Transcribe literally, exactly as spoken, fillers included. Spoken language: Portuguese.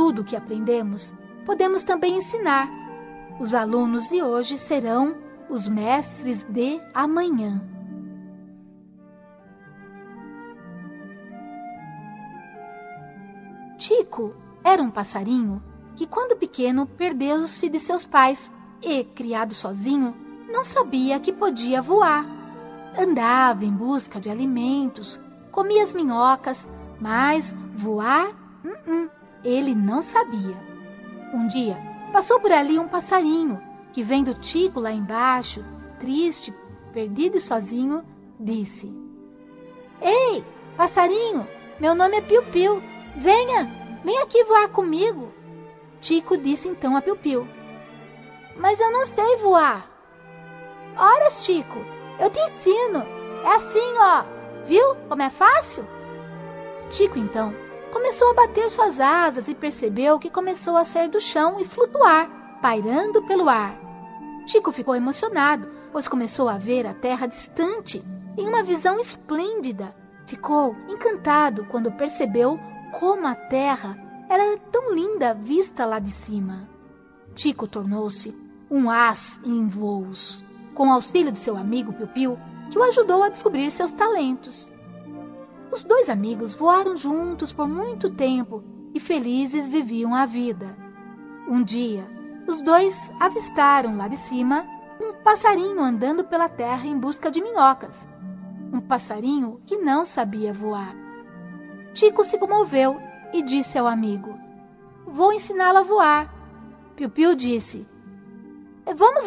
tudo o que aprendemos, podemos também ensinar. Os alunos de hoje serão os mestres de amanhã. Tico era um passarinho que, quando pequeno, perdeu-se de seus pais e, criado sozinho, não sabia que podia voar. Andava em busca de alimentos, comia as minhocas, mas voar, uh-uh, ele não sabia. Um dia, passou por ali um passarinho que, vendo Tico lá embaixo, triste, perdido e sozinho, disse: Ei, passarinho, meu nome é Piu-Piu, venha, venha aqui voar comigo. Tico disse então a Piu-Piu: Mas eu não sei voar. Ora, Tico, eu te ensino. É assim, ó. Viu como é fácil? Tico, então, começou a bater suas asas e percebeu que começou a sair do chão e flutuar, pairando pelo ar. Tico ficou emocionado, pois começou a ver a terra distante, em uma visão esplêndida. Ficou encantado quando percebeu como a terra era tão linda vista lá de cima. Tico tornou-se um as em voos, com o auxílio de seu amigo Piu-Piu, que o ajudou a descobrir seus talentos. Os dois amigos voaram juntos por muito tempo e felizes viviam a vida. Um dia, os dois avistaram lá de cima um passarinho andando pela terra em busca de minhocas. Um passarinho que não sabia voar. Tico se comoveu e disse ao amigo: Vou ensiná-lo a voar. Piu-Piu disse: Vamos